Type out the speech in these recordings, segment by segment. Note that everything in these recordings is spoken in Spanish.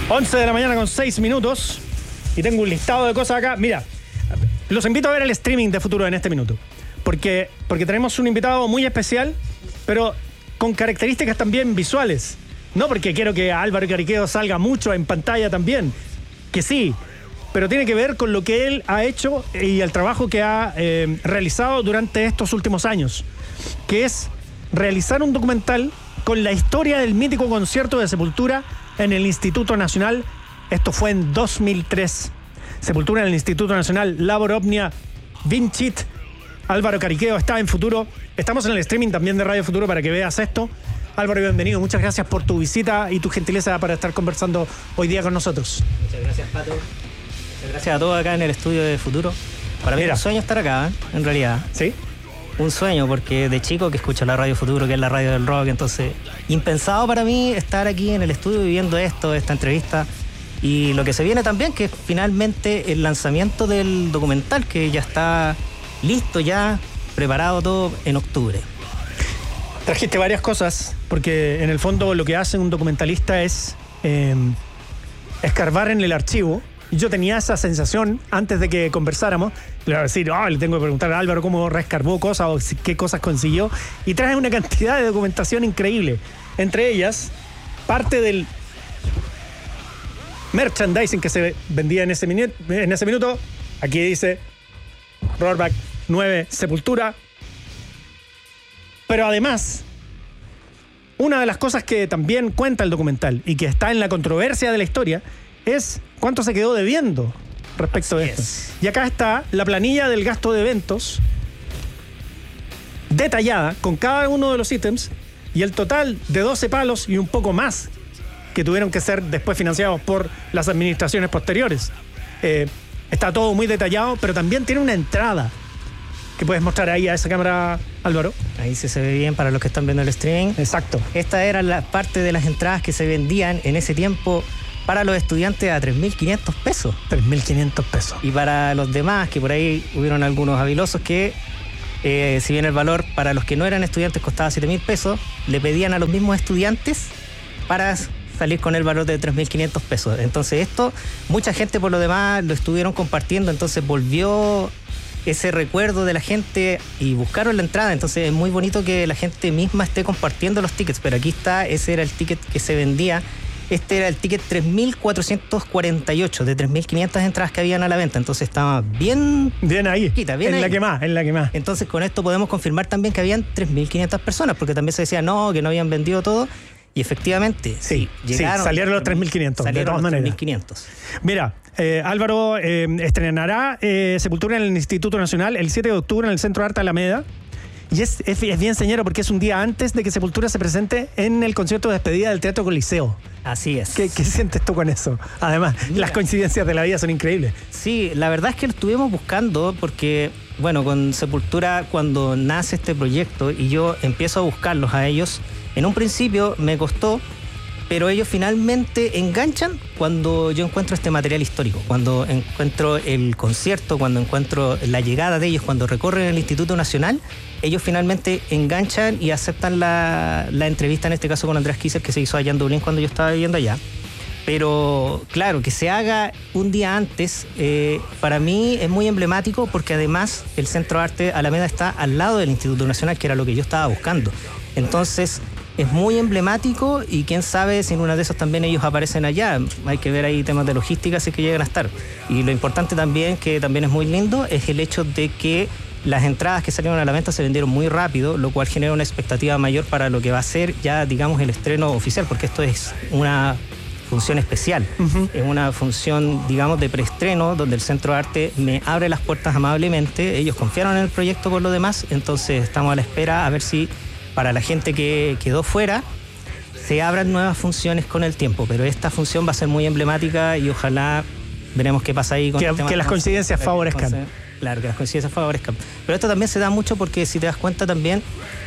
11 de la mañana con 6 minutos. Y tengo un listado de cosas acá. Mira, los invito a ver el streaming de Futuro en este minuto. Porque tenemos un invitado muy especial, pero con características también visuales. No porque quiero que Álvaro Cariqueo salga mucho en pantalla también, que sí, pero tiene que ver con lo que él ha hecho y el trabajo que ha realizado durante estos últimos años, que es realizar un documental con la historia del mítico concierto de Sepultura en el Instituto Nacional. Esto fue en 2003. Sepultura en el Instituto Nacional, Labor Omnia, Vincit. Álvaro Cariqueo está en Futuro. Estamos en el streaming también de Radio Futuro para que veas esto. Álvaro, bienvenido. Muchas gracias por tu visita y tu gentileza para estar conversando hoy día con nosotros. Muchas gracias, Pato. Muchas gracias a todos acá en el estudio de Futuro. Para mí es un sueño estar acá, en realidad. ¿Sí? Un sueño, porque de chico que escucho la Radio Futuro, que es la radio del rock, entonces impensado para mí estar aquí en el estudio viviendo esta entrevista. Y lo que se viene también, que es finalmente el lanzamiento del documental, que ya está listo, ya preparado todo en octubre. Trajiste varias cosas, porque en el fondo lo que hace un documentalista es escarbar en el archivo. Yo tenía esa sensación antes de que conversáramos. Le iba a decir, le tengo que preguntar a Álvaro cómo rescarbó cosas o qué cosas consiguió. Y trae una cantidad de documentación increíble. Entre ellas, parte del merchandising que se vendía en ese minuto. Aquí dice Rohrback 9 Sepultura. Pero además, una de las cosas que también cuenta el documental y que está en la controversia de la historia es cuánto se quedó debiendo respecto de esto. Y acá está la planilla del gasto de eventos detallada con cada uno de los ítems y el total de 12 palos y un poco más que tuvieron que ser después financiados por las administraciones posteriores. Está todo muy detallado, pero también tiene una entrada que puedes mostrar ahí a esa cámara, Álvaro. Ahí se ve bien para los que están viendo el streaming. Exacto. Esta era la parte de las entradas que se vendían en ese tiempo para los estudiantes a 3.500 pesos. 3.500 pesos. Y para los demás, que por ahí hubieron algunos habilosos que, si bien el valor para los que no eran estudiantes costaba 7.000 pesos, le pedían a los mismos estudiantes para salir con el valor de 3.500 pesos. Entonces esto, mucha gente por lo demás lo estuvieron compartiendo, entonces volvió ese recuerdo de la gente y buscaron la entrada. Entonces es muy bonito que la gente misma esté compartiendo los tickets, pero aquí está, ese era el ticket que se vendía. Este era el ticket 3.448 de 3.500 entradas que habían a la venta. Entonces estaba bien ahí, bien en ahí. La que más. Entonces con esto podemos confirmar también que habían 3.500 personas, porque también se decía que no habían vendido todo. Y efectivamente, llegaron. Salieron los 3.500, de todas maneras. 3.500. Mira, Álvaro estrenará Sepultura en el Instituto Nacional el 7 de octubre en el Centro de Arte Alameda. Y es bien señero porque es un día antes de que Sepultura se presente en el concierto de despedida del Teatro Coliseo. Así es. ¿Qué sientes tú con eso? Además, las coincidencias de la vida son increíbles. Sí, la verdad es que lo estuvimos buscando porque, bueno, con Sepultura, cuando nace este proyecto y yo empiezo a buscarlos a ellos, en un principio me costó, pero ellos finalmente enganchan cuando yo encuentro este material histórico, cuando encuentro el concierto, cuando encuentro la llegada de ellos, cuando recorren el Instituto Nacional, ellos finalmente enganchan y aceptan la entrevista, en este caso con Andrés Kisser, que se hizo allá en Dublín cuando yo estaba viviendo allá. Pero claro, que se haga un día antes, para mí es muy emblemático porque además el Centro de Arte Alameda está al lado del Instituto Nacional, que era lo que yo estaba buscando. Entonces es muy emblemático y quién sabe si en una de esas también ellos aparecen allá. Hay que ver ahí temas de logística si es que llegan a estar. Y lo importante también, que también es muy lindo, es el hecho de que las entradas que salieron a la venta se vendieron muy rápido, lo cual genera una expectativa mayor para lo que va a ser ya, digamos, el estreno oficial, porque esto es una función especial. Es una función, digamos, de preestreno, donde el Centro de Arte me abre las puertas amablemente. Ellos confiaron en el proyecto por lo demás, entonces estamos a la espera a ver si para la gente que quedó fuera se abran nuevas funciones con el tiempo, pero esta función va a ser muy emblemática y ojalá veremos qué pasa ahí con el tema. Que las coincidencias favorezcan. Claro, que las coincidencias favorezcan. Pero esto también se da mucho porque, si te das cuenta también,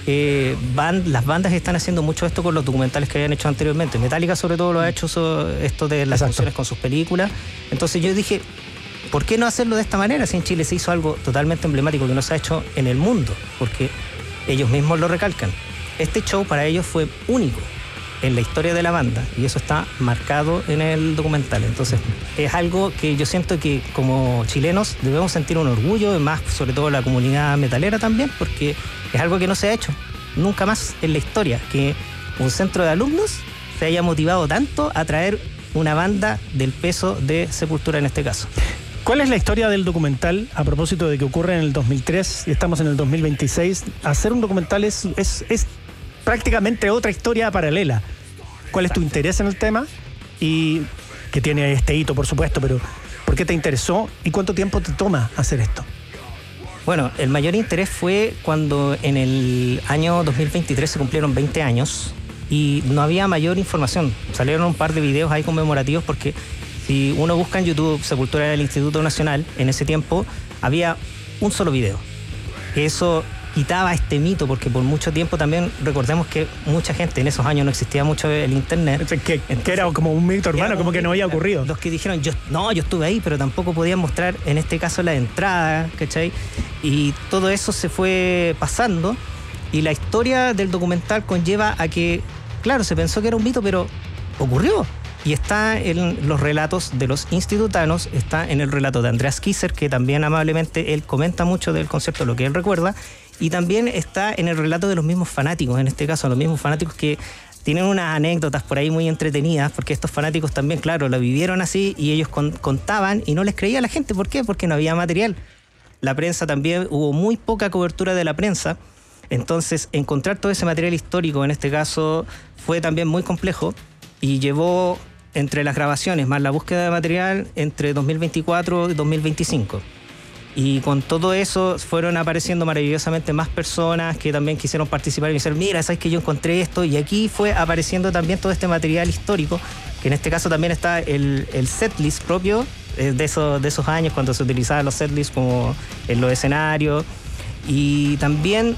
las bandas están haciendo mucho esto con los documentales que habían hecho anteriormente. Metallica sobre todo lo ha hecho esto de las funciones con sus películas. Entonces yo dije, ¿por qué no hacerlo de esta manera? Si en Chile se hizo algo totalmente emblemático que no se ha hecho en el mundo, porque ellos mismos lo recalcan. Este show para ellos fue único. en la historia de la banda, y eso está marcado en el documental. Entonces es algo que yo siento que como chilenos debemos sentir un orgullo, más sobre todo la comunidad metalera también, porque es algo que no se ha hecho nunca más en la historia, que un centro de alumnos se haya motivado tanto a traer una banda del peso de Sepultura en este caso. ¿Cuál es la historia del documental a propósito de que ocurre en el 2003 y estamos en el 2026? Hacer un documental es prácticamente otra historia paralela. ¿Cuál es tu interés en el tema? Y que tiene este hito, por supuesto, pero ¿por qué te interesó y cuánto tiempo te toma hacer esto? Bueno, el mayor interés fue cuando en el año 2023 se cumplieron 20 años y no había mayor información. Salieron un par de videos ahí conmemorativos porque si uno busca en YouTube Sepultura del Instituto Nacional, en ese tiempo había un solo video. Eso quitaba este mito porque por mucho tiempo también recordemos que mucha gente en esos años no existía mucho el internet. Que era como un mito urbano, como que no había ocurrido. Los que dijeron, yo estuve ahí, pero tampoco podían mostrar en este caso la entrada, ¿cachai? Y todo eso se fue pasando y la historia del documental conlleva a que, claro, se pensó que era un mito, pero ocurrió. Y está en los relatos de los institutanos, está en el relato de Andreas Kisser, que también amablemente él comenta mucho del concierto, lo que él recuerda, y también está en el relato de los mismos fanáticos, en este caso los mismos fanáticos que tienen unas anécdotas por ahí muy entretenidas, porque estos fanáticos también, claro, lo vivieron así y ellos contaban y no les creía a la gente. ¿Por qué? Porque no había material. La prensa también, hubo muy poca cobertura de la prensa, entonces encontrar todo ese material histórico, en este caso, fue también muy complejo y llevó entre las grabaciones más la búsqueda de material entre 2024 y 2025. Y con todo eso fueron apareciendo maravillosamente más personas que también quisieron participar y dijeron, mira, ¿sabes que yo encontré esto? Y aquí fue apareciendo también todo este material histórico, que en este caso también está el setlist propio de esos años, cuando se utilizaban los setlists como en los escenarios. Y también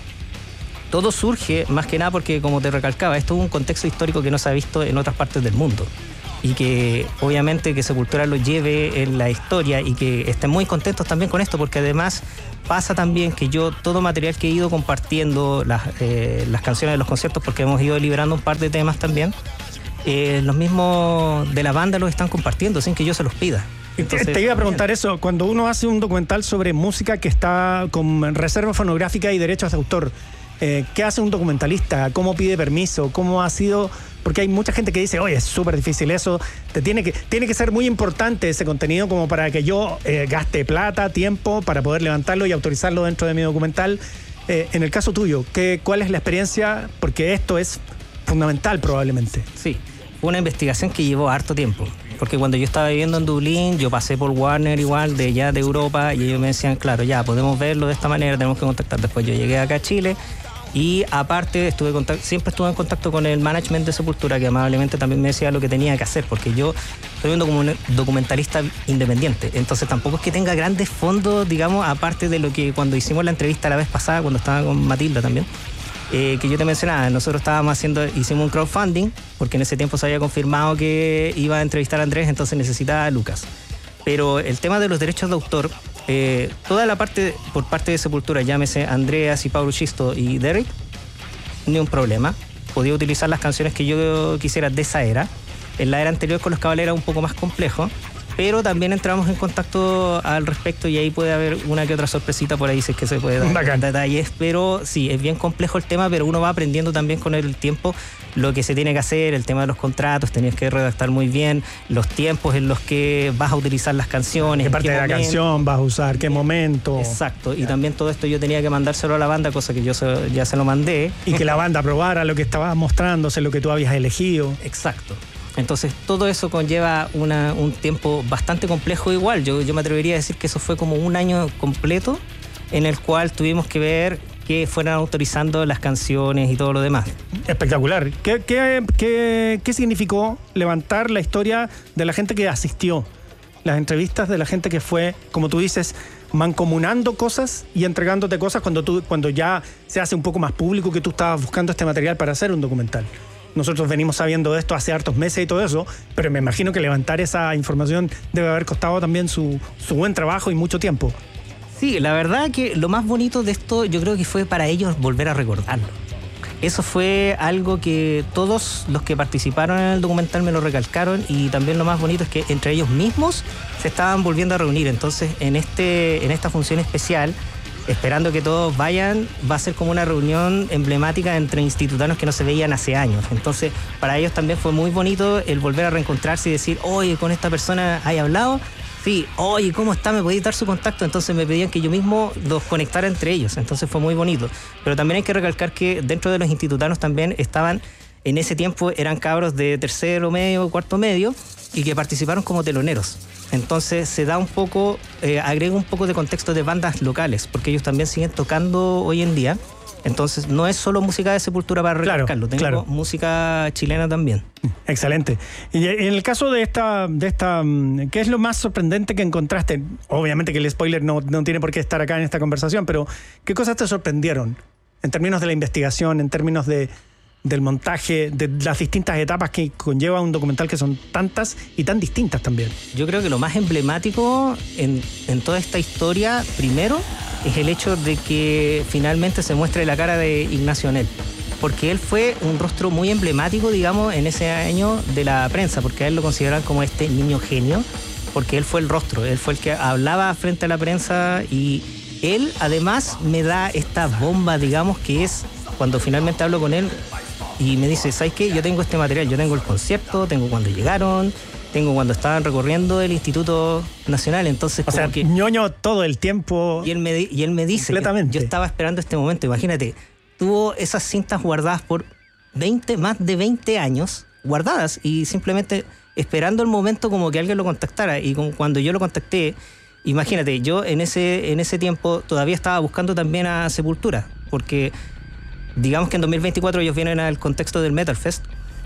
todo surge más que nada porque, como te recalcaba, esto es un contexto histórico que no se ha visto en otras partes del mundo. Y que obviamente que Sepultura lo lleve en la historia y que estén muy contentos también con esto, porque además pasa también que yo todo material que he ido compartiendo, las canciones de los conciertos, porque hemos ido liberando un par de temas también, los mismos de la banda los están compartiendo sin que yo se los pida. Entonces, te iba a preguntar eso, cuando uno hace un documental sobre música que está con reserva fonográfica y derechos de autor, ¿qué hace un documentalista? ¿Cómo pide permiso? ¿Cómo ha sido? Porque hay mucha gente que dice, oye, es súper difícil eso, tiene que ser muy importante ese contenido como para que yo gaste plata, tiempo, para poder levantarlo y autorizarlo dentro de mi documental. En el caso tuyo, ¿cuál es la experiencia? Porque esto es fundamental probablemente. Sí, fue una investigación que llevó harto tiempo. Porque cuando yo estaba viviendo en Dublín, yo pasé por Warner igual, de allá de Europa, y ellos me decían, claro, ya, podemos verlo de esta manera, tenemos que contactar. Después yo llegué acá a Chile, y aparte siempre estuve en contacto con el management de Sepultura, que amablemente también me decía lo que tenía que hacer, porque yo soy un documentalista independiente, entonces tampoco es que tenga grandes fondos, digamos, aparte de lo que cuando hicimos la entrevista la vez pasada, cuando estaba con Matilda también, que yo te mencionaba, nosotros hicimos un crowdfunding, porque en ese tiempo se había confirmado que iba a entrevistar a Andrés, entonces necesitaba a Lucas. Pero el tema de los derechos de autor, toda la parte por parte de Sepultura, llámese Andreas y Pablo Chisto y Derek, ni un problema. Podía utilizar las canciones que yo quisiera de esa era. En la era anterior con los Caballeros era un poco más complejo, pero también entramos en contacto al respecto y ahí puede haber una que otra sorpresita por ahí, si es que se puede dar detalles. Pero sí, es bien complejo el tema, pero uno va aprendiendo también con el tiempo lo que se tiene que hacer, el tema de los contratos, tenías que redactar muy bien los tiempos en los que vas a utilizar las canciones. ¿Qué parte de la canción vas a usar? ¿Qué momento? Exacto, y también todo esto yo tenía que mandárselo a la banda, cosa que yo ya se lo mandé. Y que la banda aprobara lo que estabas mostrándose, lo que tú habías elegido. Exacto. Entonces todo eso conlleva un tiempo bastante complejo igual. Yo me atrevería a decir que eso fue como un año completo en el cual tuvimos que ver que fueran autorizando las canciones y todo lo demás. Espectacular. ¿Qué significó levantar la historia de la gente que asistió? Las entrevistas de la gente que fue, como tú dices, mancomunando cosas y entregándote cosas cuando ya se hace un poco más público que tú estabas buscando este material para hacer un documental. Nosotros venimos sabiendo de esto hace hartos meses y todo eso, pero me imagino que levantar esa información debe haber costado también su buen trabajo y mucho tiempo. Sí, la verdad que lo más bonito de esto yo creo que fue para ellos volver a recordarlo. eso fue algo que todos los que participaron en el documental me lo recalcaron, y también lo más bonito es que entre ellos mismos se estaban volviendo a reunir. Entonces en esta función especial, esperando que todos vayan, va a ser como una reunión emblemática entre institutanos que no se veían hace años. Entonces para ellos también fue muy bonito el volver a reencontrarse y decir, oye, con esta persona ¿hay hablado? Sí, oye, ¿cómo está? ¿Me podéis dar su contacto? Entonces me pedían que yo mismo los conectara entre ellos. Entonces fue muy bonito. Pero también hay que recalcar que dentro de los institutanos también estaban, en ese tiempo eran cabros de tercero medio, cuarto medio, y que participaron como teloneros. Entonces se da un poco, agrega un poco de contexto de bandas locales, porque ellos también siguen tocando hoy en día. Entonces no es solo música de Sepultura para recalcarlo, tengo música chilena también. Excelente. Y en el caso de esta, ¿qué es lo más sorprendente que encontraste? Obviamente que el spoiler no tiene por qué estar acá en esta conversación, pero ¿qué cosas te sorprendieron en términos de la investigación, en términos del montaje, de las distintas etapas que conlleva un documental, que son tantas y tan distintas también? Yo creo que lo más emblemático en toda esta historia, primero, es el hecho de que finalmente se muestre la cara de Ignacio Anel, porque él fue un rostro muy emblemático, digamos, en ese año de la prensa, porque a él lo consideran como este niño genio, porque él fue el rostro, él fue el que hablaba frente a la prensa, y él además me da esta bomba, digamos, que es cuando finalmente hablo con él y me dice, ¿sabes qué? Yo tengo este material, yo tengo el concierto, tengo cuando llegaron, tengo cuando estaban recorriendo el Instituto Nacional. Entonces, o sea, que ñoño todo el tiempo. Y él me dice, yo estaba esperando este momento. Imagínate, tuvo esas cintas guardadas por más de 20 años, guardadas, y simplemente esperando el momento como que alguien lo contactara. Y cuando yo lo contacté, imagínate, yo en ese tiempo todavía estaba buscando también a Sepultura, porque digamos que en 2024 ellos vienen al contexto del Metal Fest.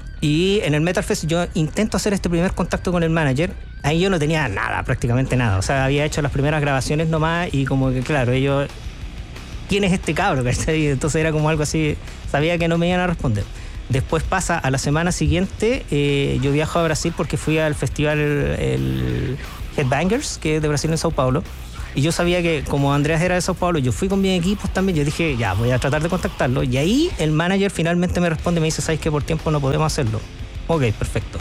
Y en el Metal Fest yo intento hacer este primer contacto con el manager. Ahí yo no tenía nada, prácticamente nada. O sea, había hecho las primeras grabaciones nomás, y como que, claro, ellos, ¿quién es este cabro? Entonces era como algo así, sabía que no me iban a responder. Después pasa a la semana siguiente, yo viajo a Brasil porque fui al festival el Headbangers, que es de Brasil, en Sao Paulo. Y yo sabía que como Andreas era de Sao Paulo, yo fui con mis equipos también, yo dije, ya, voy a tratar de contactarlo. Y ahí el manager finalmente me responde y me dice, ¿sabes qué? Por tiempo no podemos hacerlo. Ok, perfecto.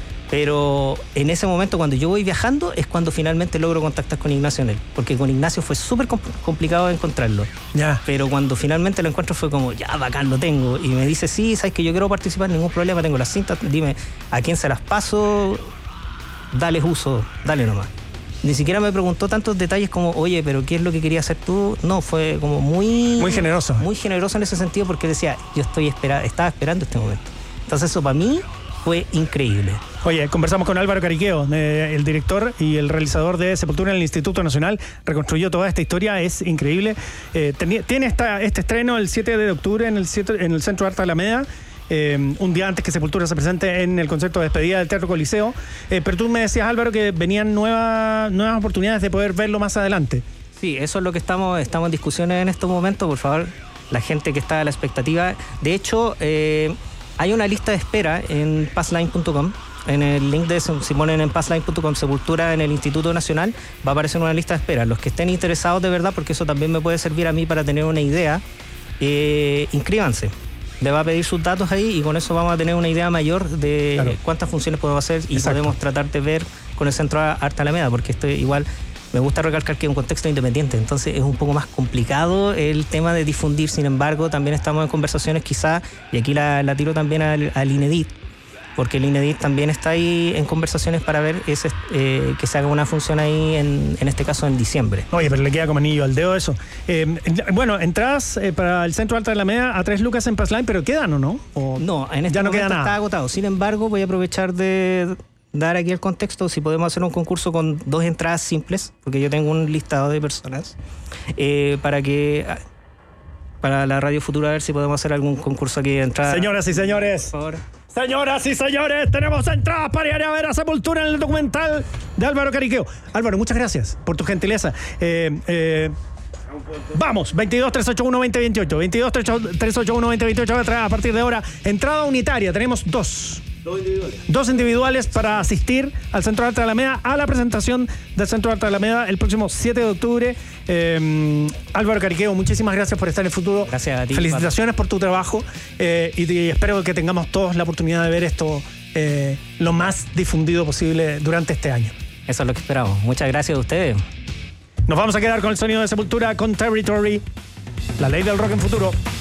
Pero en ese momento, cuando yo voy viajando, es cuando finalmente logro contactar con Ignacio Anel, porque con Ignacio fue súper complicado encontrarlo. Ya. Pero cuando finalmente lo encuentro fue como, ya, bacán, lo tengo. Y me dice, sí, ¿sabes que yo quiero participar? Ningún problema, tengo las cintas, dime a quién se las paso, dale uso, dale nomás. Ni siquiera me preguntó tantos detalles como, oye, pero ¿qué es lo que querías hacer tú? No, fue como muy generoso. Muy generoso en ese sentido, porque decía, yo estaba esperando este momento. Entonces eso para mí fue increíble. Oye, conversamos con Álvaro Cariqueo, el director y el realizador de Sepultura en el Instituto Nacional. Reconstruyó toda esta historia, es increíble. Tiene este estreno el 7 de octubre en el Centro Arte Alameda. Un día antes que Sepultura se presente en el concierto de despedida del Teatro Coliseo. Pero tú me decías, Álvaro, que venían nuevas oportunidades de poder verlo más adelante. Sí, eso es lo que estamos en discusiones en estos momentos. Por favor, la gente que está a la expectativa. De hecho, hay una lista de espera en passline.com. En el link si ponen en passline.com Sepultura en el Instituto Nacional, va a aparecer una lista de espera. Los que estén interesados de verdad, porque eso también me puede servir a mí para tener una idea, inscríbanse. Le va a pedir sus datos ahí, y con eso vamos a tener una idea mayor de cuántas funciones podemos hacer, y podemos tratar de ver con el Centro Arte Alameda, porque esto igual me gusta recalcar que es un contexto independiente, entonces es un poco más complicado el tema de difundir. Sin embargo, también estamos en conversaciones quizás, y aquí la tiro también al INEDIT, porque el INEDIT también está ahí en conversaciones para ver que se haga una función ahí, en este caso en diciembre. Oye, pero le queda como anillo al dedo eso. Bueno, entradas para el Centro Arte de Alameda a 3 lucas en Passline, pero ¿quedan o no? No, en este momento está agotado. Sin embargo, voy a aprovechar de dar aquí el contexto, si podemos hacer un concurso con 2 entradas simples, porque yo tengo un listado de personas, para la Radio Futura, a ver si podemos hacer algún concurso aquí de entrada. Señoras y señores, por favor. Señoras y señores, tenemos entradas para ir a ver a Sepultura en el documental de Álvaro Cariqueo. Álvaro, muchas gracias por tu gentileza. Vamos, 22-381-2028. 22-381-2028 a partir de ahora. Entrada unitaria, tenemos 2. 2 individuales para asistir al Centro de Arte de Alameda, a la presentación del Centro de Arte de Alameda el próximo 7 de octubre. Álvaro Cariqueo, muchísimas gracias por estar en el futuro. Gracias a ti. Felicitaciones por tu trabajo y espero que tengamos todos la oportunidad de ver esto lo más difundido posible durante este año. Eso es lo que esperamos. Muchas gracias a ustedes. Nos vamos a quedar con el sonido de Sepultura, con Territory, la ley del rock en futuro.